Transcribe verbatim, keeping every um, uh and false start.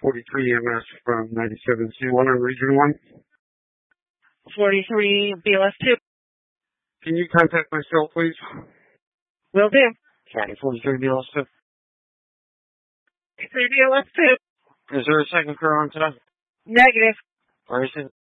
forty-three E M S from ninety-seven C one on Region one. forty-three B L S two. Can you contact my cell, please? Will do. Okay, forty-three B L S two. forty-three B L S two. Is there a second crew on today? Negative. Where is it?